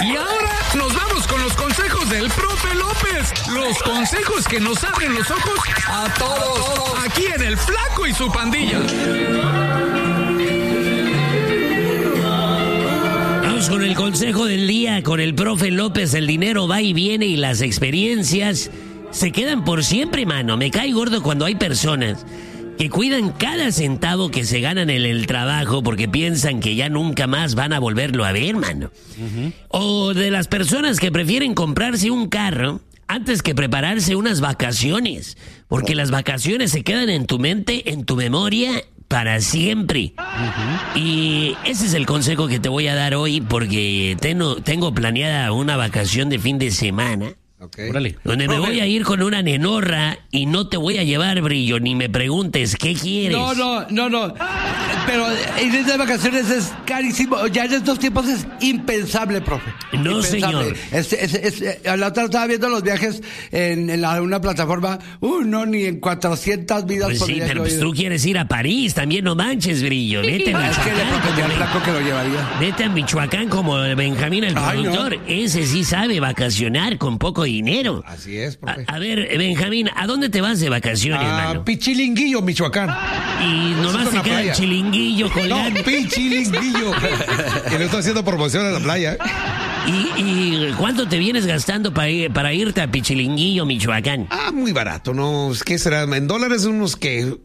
Y ahora nos vamos con los consejos del profe López. Los consejos que nos abren los ojos a todos. Aquí en El Flaco y su pandilla. Vamos con el consejo del día, con el profe López. El dinero va y viene y las experiencias se quedan por siempre, mano. Me cae gordo cuando hay personas que cuidan cada centavo que se ganan en el trabajo porque piensan que ya nunca más van a volverlo a ver, mano. O de las personas que prefieren comprarse un carro antes que prepararse unas vacaciones, porque las vacaciones se quedan en tu mente, en tu memoria, para siempre. Y ese es el consejo que te voy a dar hoy, porque tengo planeada una vacación de fin de semana. Okay. Donde me voy a ir con una nenorra y no te voy a llevar, Brillo, ni me preguntes qué quieres. No. Pero ir de vacaciones es carísimo. Ya en estos tiempos es impensable, profe. No, impensable. señor. La otra estaba viendo los viajes en una plataforma. No, ni en 400 vidas Pues sí, podría pero yo pues ir. tú quieres ir a París, también no manches, Brillo. Vete a Es que le Michoacán. prometí al flaco que lo llevaría. Vete a Michoacán como Benjamín, el Ay, productor. no. Ese sí sabe vacacionar con poco dinero. Así es, profe. A ver, Benjamín, ¿a dónde te vas de vacaciones, mano? Pichilinguillo, Michoacán. Y nomás es te una queda el playa. chilinguillo colgando. No, Pichilinguillo. Que le estoy haciendo promoción a la playa. ¿Y cuánto te vienes gastando para irte a Pichilinguillo, Michoacán? Muy barato, ¿no? ¿Qué será? En dólares unos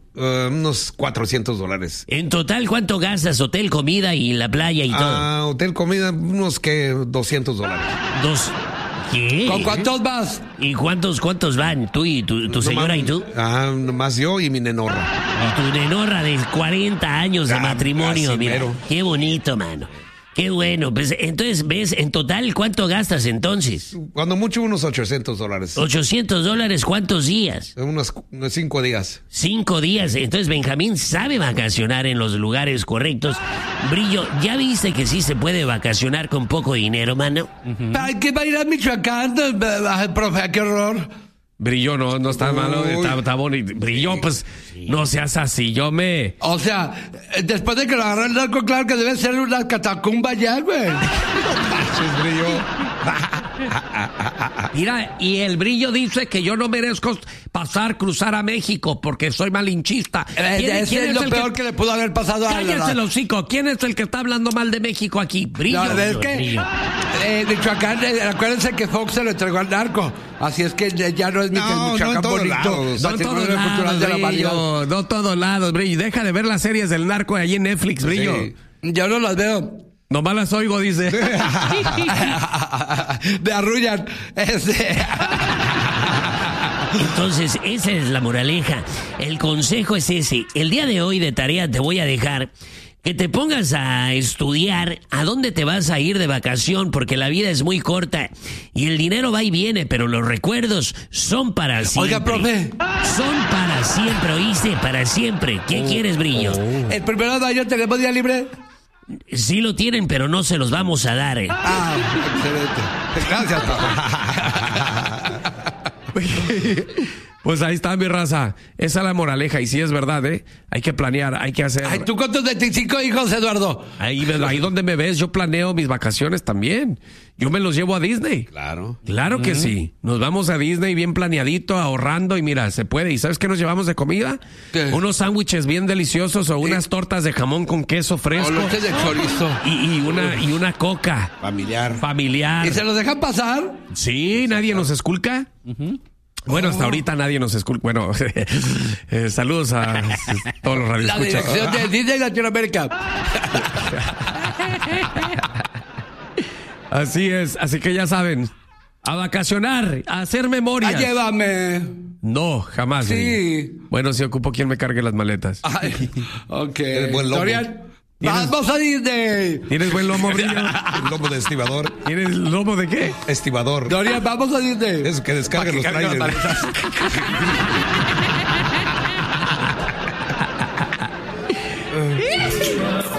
$400. En total, ¿cuánto gastas? Hotel, comida y la playa y todo. Hotel, comida, unos $200. ¿Qué? ¿Con cuántos vas? ¿Y cuántos van? ¿Tú y tu señora y tú? Nomás yo y mi nenorra. Y tu nenorra de 40 años de matrimonio, así mira. mero. Qué bonito, mano. Qué bueno. Pues entonces, ¿ves? En total, ¿cuánto gastas entonces? Cuando mucho, unos $800. $800, ¿cuántos días? Unos 5 días. 5 días. Entonces Benjamín sabe vacacionar en los lugares correctos. Brillo, ¿ya viste que sí se puede vacacionar con poco dinero, mano? Ay, ¿qué va a ir a Michoacán? Ay, profe, qué horror. Brillo, no está malo, está bonito. Brillo, pues, no seas así, O sea, después de que lo agarró el narco, claro que debe ser una catacumba ya, güey. Mira, y el Brillo dice que yo no merezco cruzar a México porque soy malinchista. Ese es lo peor que le pudo haber pasado a Cállate el hocico. ¿Quién es el que está hablando mal de México aquí? Brillo. No, es que Brillo. Michoacán, acuérdense que Fox se lo entregó al narco. Así es que ya no es Michoacán en todos bonito. lados. No en todos lados, no todos lados, Brillo. Deja de ver las series del narco ahí en Netflix, Brillo. Sí. Yo no las veo. Nomás las oigo, dice. Me arrullan. Entonces, esa es la moraleja. El consejo es ese. El día de hoy de tarea te voy a dejar que te pongas a estudiar a dónde te vas a ir de vacación, porque la vida es muy corta y el dinero va y viene, pero los recuerdos son para siempre. Oiga, profe. Son para siempre, ¿oíste? Para siempre. ¿Qué quieres, Brillo? El 1 de mayo tenemos día libre. Sí lo tienen, pero no se los vamos a dar. Excelente. Gracias, profe. Pues ahí está, mi raza. Esa es la moraleja. Y sí es verdad, ¿eh? Hay que planear, hay que hacer. Ay, ¿tú cuántos de tus 5 hijos, Eduardo? Ahí donde me ves, yo planeo mis vacaciones también. Yo me los llevo a Disney. Claro. Claro que sí. Nos vamos a Disney bien planeadito, ahorrando, y mira, se puede. ¿Y sabes qué nos llevamos de comida? ¿Qué? Unos sándwiches bien deliciosos o unas tortas de jamón con queso fresco. O lotes de chorizo. Y una coca. Familiar. ¿Y se los dejan pasar? Sí, nadie nos esculca. Bueno, hasta ahorita nadie nos esculca. Bueno, saludos a todos los La radioescuchas. dirección de Disney Latinoamérica. Así es, así que ya saben, a vacacionar, a hacer memorias. Llévame. No, jamás. Sí. Bueno, si ocupo quien me cargue las maletas. Ay, ok. Eres buen lomo. Dorian, ¡vamos a Disney! ¿Tienes buen lomo, Brillo? El lomo de estibador. ¿Tienes lomo de qué? Estibador. Dorian, vamos a Disney. Es que descargue los cargue las trailers. maletas.